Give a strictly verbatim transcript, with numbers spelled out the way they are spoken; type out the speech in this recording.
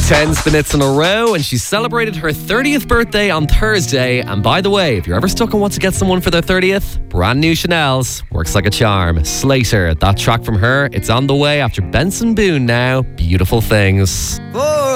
ten minutes in a row, and she celebrated her thirtieth birthday on Thursday. And by the way, if you're ever stuck and want to get someone for their thirtieth, brand new Chanel's works like a charm. Slater, that track from her, it's on the way after Benson Boone now. Beautiful Things.